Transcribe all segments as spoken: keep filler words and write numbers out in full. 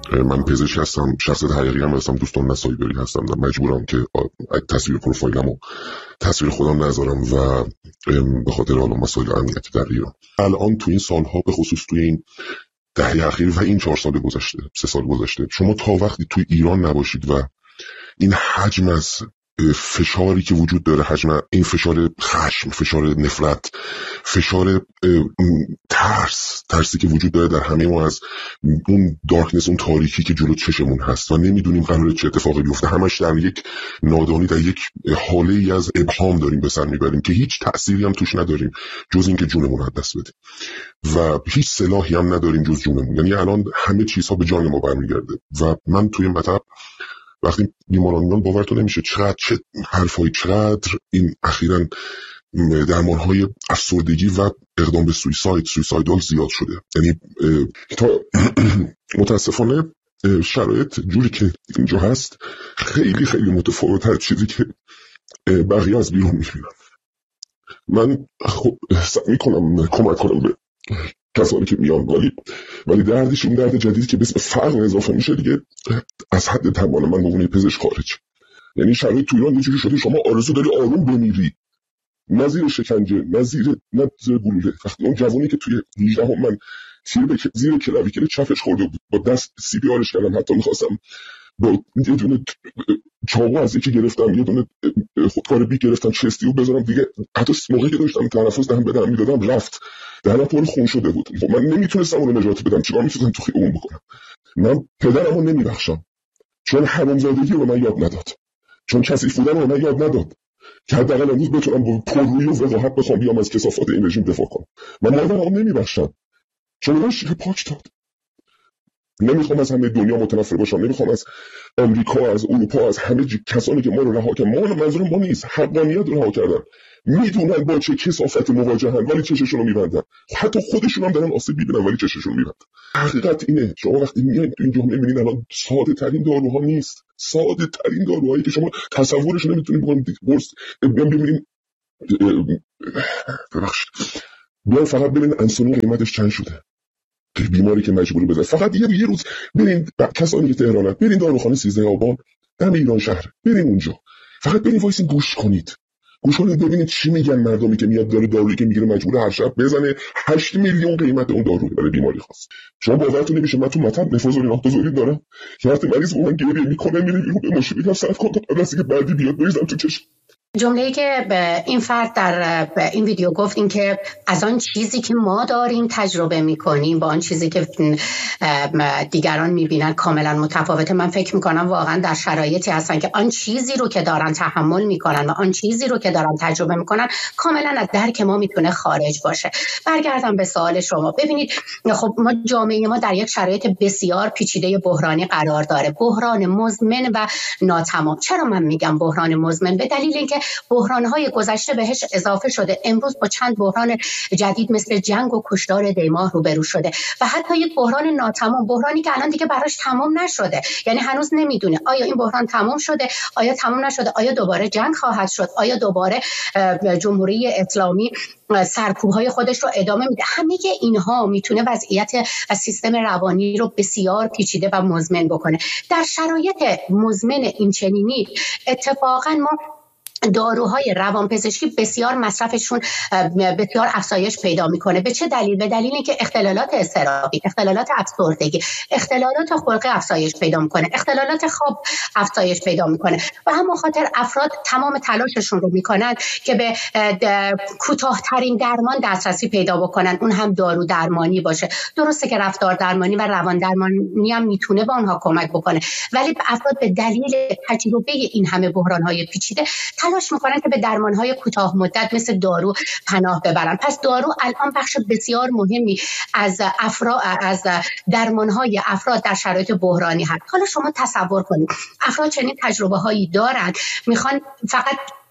من پزشک هستم، شخصیت حقیقی هم هستم، دوستان نسایبری هستم و مجبورم که تصویر پروفایلمو تصویر خودم نذارم و به خاطر حالا مسائل امنیتی در ایران. الان تو این سالها به خصوص توی این دهه اخیر و این چهار سال گذشته، سه سال گذشته، شما تا وقتی توی ایران نباشید و این حجم از فشاری که وجود داره، حجم این فشار خشم، فشار نفرت، فشار ترس، ترسی که وجود داره در همه ما از اون دارکنس، اون تاریکی که جلو چشمون هست و نمیدونیم قراره چه اتفاقی بیفته، همش در یک نادانی، در یک حاله ای از ابهام داریم به سر میبریم که هیچ تأثیری هم توش نداریم جز اینکه جونمون از دست بدیم و هیچ سلاحی هم نداریم جز جونمون. یعنی الان همه چیزها به جان ما برمیگرده و من توی مطب وقتی بیماران میان باورتون نمیشه چقدر چه حرفایی، چقدر این اخیراً درمانهای افسردگی و اقدام به سویساید سویسایدال زیاد شده. یعنی تا متاسفانه شرایط جوری که اینجا هست خیلی خیلی متفاوت از چیزی که بقیه از بیرون میبینن. من خب سعی میکنم کمک کنم به کسانی که میان، ولی ولی دردش اون درد جدیدی که به اسم فقر اضافه میشه دیگه از حد توان من به عنوان پزشک خارج. یعنی شرایط تو ایران یه جوری شده شما آرزو داری آروم بمیری، نه زیر شکنجه، نه زیر نه زیر گلوله. وقتی اون جوانی که توی هجده هم من تیر به زیر کلاویکر چپش خورده بود، با دست سی پی آرش کردم، حتی میخواستم با یه دونه چاقو از یکی گرفتم، یه دونه خودکار بی گرفتم چستی و بذارم دیگه، حتی موقعی که داشتم تنفس دهم بدم میدادم رفت، دهنم پر خون شده بود. من نمیتونستم اون رو نجات بدم، چیکار میتونستم تو خیابون بکنم؟ من پدرمو نمیبخشم چون حرامزادگی رو به من یاد نداد، چون کثیف بودن رو به من یاد نداد که حداقل امروز بتونم با پررویی و وقاحت بخوام بیام از کثافات این رژیم دفاع کنم. من مادرمو نمیبخشم چون من شیر پاک داد. نمیخوام از همه دنیا متنفر باشم، نمیخوام از آمریکا، از اروپا، از همه کسانی که ما رو رها کردن، ما منظور ما نیست، حقانیت رو رها کردن، میدونن با چه کثافت مواجهن ولی چششون رو میبندن، حتی خودشون هم دارن آسیب میبینن ولی چششون رو میبندن. حقیقت اینه. شما وقتی میایید تو این جامعه میبینید الان ساده ترین داروها نیست، ساده ترین داروهایی که شما تصورش نمیتونید بکنید. برس بیان ببینید، ببخشید، بیان فقط ببینید انسولین قیمتش چند شده، بیماری که مجبوری بزنه. فقط یه یه روز برین کسانی که تهرانن، برین داروخانه سیزده آبان دم ایران شهر، برین اونجا، فقط برین وایسین گوش کنید، گوش کنید ببینید چی میگن مردمی که میاد داره دارویی که میگیره مجبور هر شب بزنه هشت میلیون قیمت اون دارو برای بیماری خاص. شما باورتون نمیشه من تو مطب نفوذ لاکتوزوری دارم که وقتی مریض با من گریه میکنه میره بیرون به ماشین میگم صرف کن تا دستی که بعدی بیاد بریزم تو چشم. جمله‌ای که به این فرد در این ویدیو گفت این که از آن چیزی که ما داریم تجربه می‌کنیم با آن چیزی که دیگران می‌بینن کاملا متفاوته. من فکر می‌کنم واقعا در شرایطی هستن که آن چیزی رو که دارن تحمل می‌کنن و آن چیزی رو که دارن تجربه می‌کنن کاملا از درک ما میتونه خارج باشه. برگردم به سوال شما. ببینید خب ما جامعه ما در یک شرایط بسیار پیچیده بحرانی قرار داره، بحران مزمن و ناتمام. چرا من میگم بحران مزمن؟ به دلیل اینکه بحران‌های گذشته بهش اضافه شده، امروز با چند بحران جدید مثل جنگ و کشتار دیماه روبرو شده و حتی یک بحران ناتمام، بحرانی که الان دیگه براش تمام نشده، یعنی هنوز نمیدونه آیا این بحران تمام شده، آیا تمام نشده، آیا دوباره جنگ خواهد شد، آیا دوباره جمهوری اسلامی سرکوب‌های خودش رو ادامه میده. همه اینها میتونه وضعیت و سیستم روانی رو بسیار پیچیده و مزمن بکنه. در شرایط مزمن این چنینی اتفاقا ما داروهای روانپزشکی بسیار مصرفشون بسیار افزایش پیدا میکنه. به چه دلیل؟ به دلیل اینکه اختلالات اضطرابی، اختلالات افسردگی، اختلالات خلقی افزایش پیدا میکنه، اختلالات خواب افزایش پیدا میکنه و همون خاطر افراد تمام تلاششون رو میکنن که به کوتاه‌ترین درمان دسترسی پیدا بکنن، اون هم دارو درمانی باشه. درسته که رفتار درمانی و روان درمانی هم میتونه با اونها کمک بکنه، ولی افراد به دلیل تجربه این همه بحران‌های پیچیده تلاش میکنن که به درمانهای کوتاه مدت مثل دارو پناه ببرن. پس دارو الان بخش بسیار مهمی از افراد از درمانهای افراد در شرایط بحرانی هست. حالا شما تصور کنید افراد چنین تجربه هایی دارن، میخوان فقط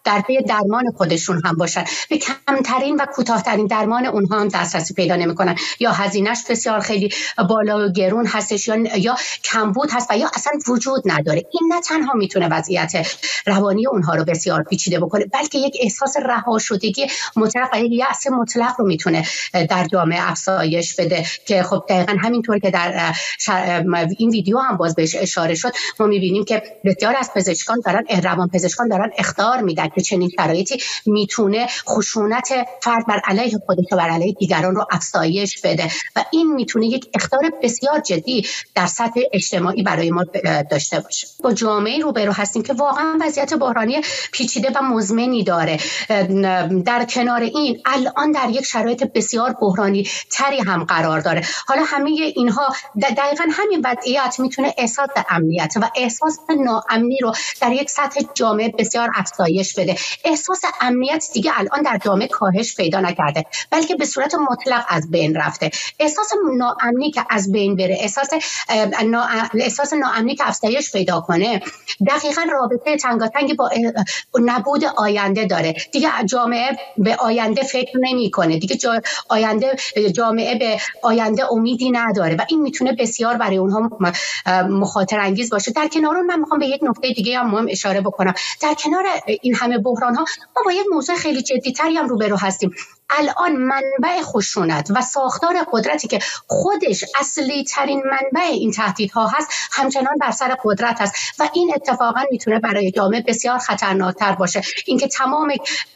در پی درمان خودشون هم باشن، به کمترین و کوتاه‌ترین درمان اونها هم دسترسی پیدا نمی‌کنن، یا هزینه‌اش بسیار خیلی بالا و گرون هستش، یا یا کمبود هست و یا اصلا وجود نداره. این نه تنها میتونه وضعیت روانی اونها رو بسیار پیچیده بکنه، بلکه یک احساس رها شدگی مطلق و یک یأس مطلق رو میتونه در جامعه افزایش بده که خب دقیقاً همینطور که در این ویدیو هم باز بهش اشاره شد، ما میبینیم که بسیار از پزشکان دارن روان پزشکان دارن اخطار میدن که چنین شرایطی میتونه خشونت فرد بر علیه خودش و بر علیه دیگران رو افزایش بده و این میتونه یک اخطار بسیار جدی در سطح اجتماعی برای ما داشته باشه. با جامعه روبرو هستیم که واقعا وضعیت بحرانی پیچیده و مزمنی داره. در کنار این الان در یک شرایط بسیار بحرانی تری هم قرار داره. حالا همه اینها دقیقاً همین وضعیت میتونه احساس امنیت و احساس ناامنی رو در یک سطح جامعه بسیار افزایش بده. احساس امنیت دیگه الان در جامعه کاهش پیدا نکرده، بلکه به صورت مطلق از بین رفته. احساس ناامنی که از بین بره، احساس نا... احساس ناامنی که افزایش پیدا کنه، دقیقاً رابطه تنگاتنگی با نبود آینده داره. دیگه جامعه به آینده فکر نمی‌کنه، دیگه جا... آینده جامعه به آینده امیدی نداره و این میتونه بسیار برای اونها مخاطر انگیز باشه. در کنار اون من میخوام به یک نکته دیگه هم مهم اشاره بکنم. در کنار این همه بحران ها ما با یک موضوع خیلی جدی تری هم روبرو هستیم. الان منبع خشونت و ساختار قدرتی که خودش اصلی ترین منبع این تهدیدها هست همچنان بر سر قدرت هست و این اتفاقا میتونه برای جامعه بسیار خطرناکتر باشه. اینکه تمام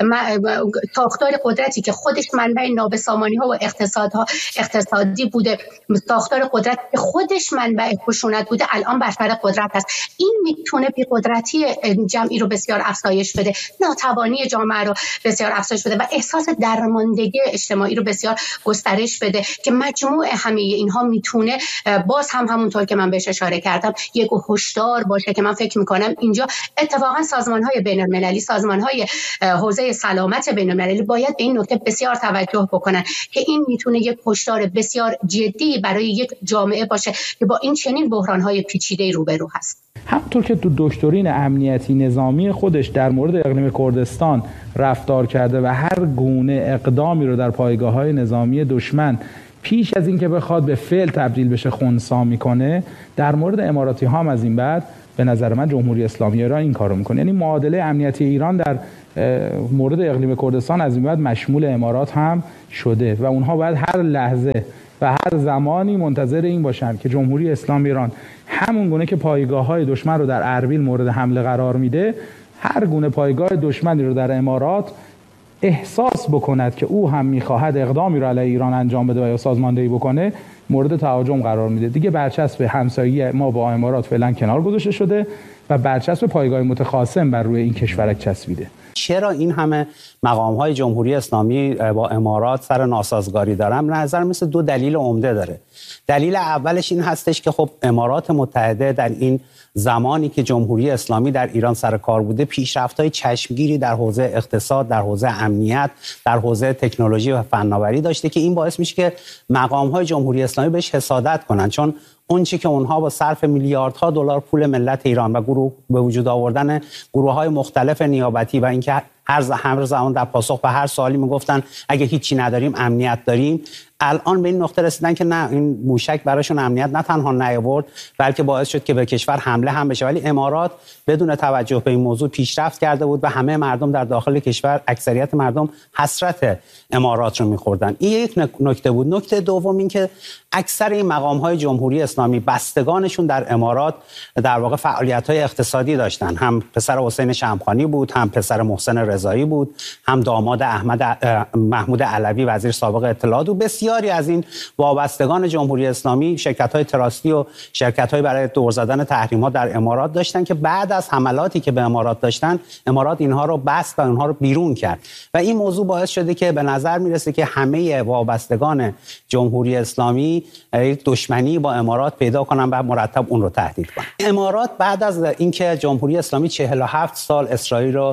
ساختار قدرتی که خودش منبع نابسامانی ها و اقتصادها اقتصادی بوده، ساختار قدرت که خودش منبع خشونت بوده، الان بر سر قدرت هست. این میتونه بی‌قدرتی جمعی رو بسیار افزایش بده، ناتوانی جامعه رو بسیار افزایش بده و احساس درماندگی اجتماعی رو بسیار گسترش بده که مجموع همه اینها میتونه باز هم همونطور که من بهش اشاره کردم یک هشدار باشه که من فکر میکنم اینجا اتفاقا سازمان‌های بین‌المللی، سازمان‌های حوزه سلامت بین‌المللی باید به این نکته بسیار توجه بکنن که این میتونه یک هشدار بسیار جدی برای یک جامعه باشه که با این چنین بحران‌های پیچیده روبرو هست. همونطور که تو دکترین امنیتی نظامی خودش در مورد اقلیم کردستان رفتار کرده و هر گونه اقدامی رو در پایگاه‌های نظامی دشمن پیش از اینکه بخواد به فعل تبدیل بشه خنثی میکنه، در مورد اماراتی ها هم از این بعد به نظر من جمهوری اسلامی ایران این کارو میکنه. یعنی معادله امنیتی ایران در مورد اقلیم کردستان از این بعد مشمول امارات هم شده و اونها باید هر لحظه و هر زمانی منتظر این باشن که جمهوری اسلامی ایران همون گونه که پایگاه‌های دشمن رو در اربیل مورد حمله قرار میده، هر گونه پایگاه دشمنی رو در امارات احساس بکند که او هم میخواهد اقدامی رو علیه ایران انجام بده و یا سازماندهی بکنه، مورد تهاجم قرار میده. دیگه برچسب همسایگی ما با امارات فعلا کنار گذاشته شده و برچسب پایگاه متخاصم بر روی این کشورک چسبیده. چرا این همه مقام‌های جمهوری اسلامی با امارات سر ناسازگاری دارن؟ به نظر مثل دو دلیل عمده داره. دلیل اولش این هستش که خب امارات متحده در این زمانی که جمهوری اسلامی در ایران سر کار بوده پیشرفت‌های چشمگیری در حوزه اقتصاد، در حوزه امنیت، در حوزه تکنولوژی و فناوری داشته که این باعث میشه که مقام‌های جمهوری اسلامی بهش حسادت کنن، چون اون چی که اونها با صرف میلیاردها دلار پول ملت ایران و گروه به وجود آوردن گروه‌های مختلف نیابتی و اینکه هر هر زمان در پاسخ به هر سوالی میگفتن اگه هیچی نداریم امنیت داریم، الان به این نقطه رسیدن که نه، این موشک براشون امنیت نه تنها نیاورد بلکه باعث شد که به کشور حمله هم بشه. ولی امارات بدون توجه به این موضوع پیشرفت کرده بود و همه مردم در داخل کشور، اکثریت مردم حسرت امارات رو می‌خوردن. این یک نکته بود. نکته دوم این که اکثر این مقام‌های جمهوری اسلامی بستگانشون در امارات در واقع فعالیت‌های اقتصادی داشتن. هم پسر حسین شمخانی بود، هم پسر محسن رضایی بود، هم داماد احمد محمود علوی وزیر سابق اطلاعات و بسیاری از این وابستگان جمهوری اسلامی شرکت‌های تراستی و شرکت‌های برای دور زدن تحریم‌ها در امارات داشتن که بعد از حملاتی که به امارات داشتن، امارات اینها رو بست و اونها رو بیرون کرد و این موضوع باعث شده که به نظر میرسه که همه وابستگان جمهوری اسلامی یک دشمنی با امارات پیدا کنن و مرتب اون رو تهدید کنن. امارات بعد از اینکه جمهوری اسلامی چهل و هفت سال اسرائیل رو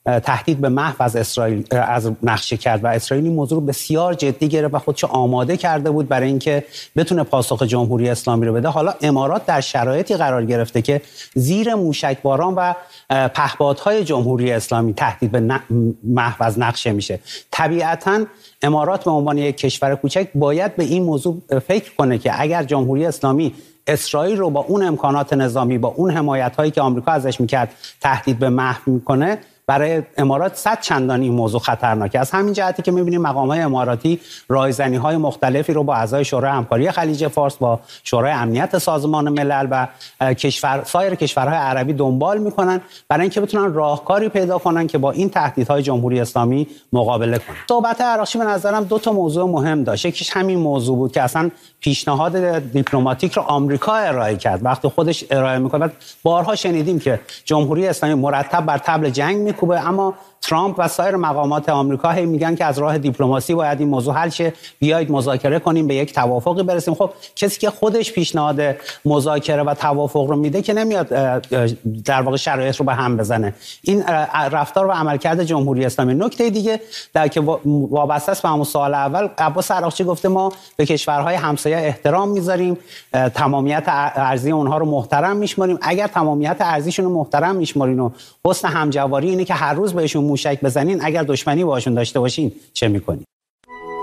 تهدید به محو از اسرائیل از نقشه کرد و اسرائیل این موضوع رو بسیار جدی گرفت و خودش آماده کرده بود برای اینکه بتونه پاسخ جمهوری اسلامی رو بده. حالا امارات در شرایطی قرار گرفته که زیر موشکباران و پهپادهای جمهوری اسلامی تهدید به محو از نقشه میشه. طبیعتاً امارات به عنوان یک کشور کوچک باید به این موضوع فکر کنه که اگر جمهوری اسلامی اسرائیل رو با اون امکانات نظامی، با اون حمایت‌هایی که آمریکا ازش میکرد تهدید به محو میکنه، برای امارات صد چندان این موضوع خطرناکه. از همین جهتی که می‌بینیم مقام‌های اماراتی رایزنی‌های مختلفی رو با اعضای شورای همکاری خلیج فارس، با شورای امنیت سازمان ملل و کشور سایر کشورهای عربی دنبال می‌کنن برای اینکه بتونن راهکاری پیدا کنن که با این تهدیدهای جمهوری اسلامی مقابله کنن. صحبت عراقچی به نظرم دو تا موضوع مهم داشت. یکیش همین موضوع بود که اصلا پیشنهاد دیپلماتیک رو آمریکا ارائه کرد. وقتی خودش ارائه می‌کنه، بارها شنیدیم که جمهوری اسلامی مرتب بر طبل جنگ خوبه، اما ترامپ و سایر مقامات آمریکا هی میگن که از راه دیپلماسی باید این موضوع حل شه، بیایید مذاکره کنیم، به یک توافقی برسیم. خب کسی که خودش پیشنهاد مذاکره و توافق رو میده که نمیاد در واقع شرایط رو به هم بزنه. این رفتار و عملکرد جمهوری اسلامی. نکته دیگه در که وابسته است به همون سوال اول، عباس عراقچی گفته ما به کشورهای همسایه احترام میذاریم، تمامیت ارضی اونها رو محترم میشماریم. اگر تمامیت ارضیشون رو محترم میشمارین و حسن همجواری اینه که هر روز بهشون موشک بزنین، اگر دشمنی باشون داشته باشین چه میکنین؟